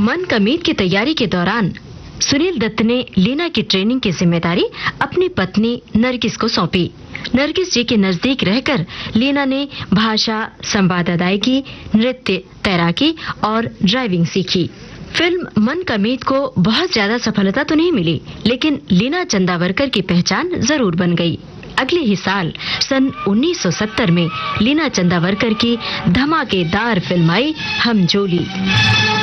मन का मीत की तैयारी के दौरान सुनील दत्त ने लीना की ट्रेनिंग की जिम्मेदारी अपनी पत्नी नरगिस को सौंपी। नरगिस जी के नजदीक रहकर लीना ने भाषा, संवाद अदायगी, नृत्य, तैराकी और ड्राइविंग सीखी। फिल्म मन का मीत को बहुत ज्यादा सफलता तो नहीं मिली, लेकिन लीना चंदावरकर की पहचान जरूर बन गई। अगले ही साल सन 1970 में लीना चंदावरकर की धमाकेदार फिल्म आई हम जोली।